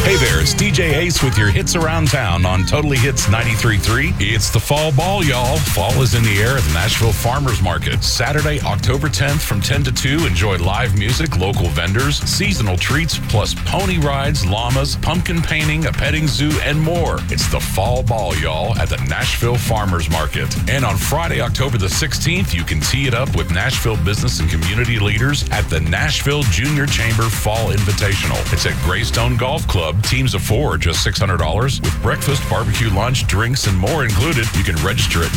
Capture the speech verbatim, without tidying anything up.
Hey there, it's D J Ace with your hits around town on Totally Hits ninety-three point three. It's the fall ball, y'all. Fall is in the air at the Nashville Farmers Market. Saturday, October tenth from ten to two. Enjoy live music, local vendors, seasonal treats, plus pony rides, llamas, pumpkin painting, a petting zoo, and more. It's the fall ball, y'all, at the Nashville Farmers Market. And on Friday, October the sixteenth, you can tee it up with Nashville business and community leaders at the Nashville Junior Chamber Fall Invitational. It's at Greystone Golf Club. Teams of four, just six hundred dollars with breakfast, barbecue lunch, drinks, and more included. You can register at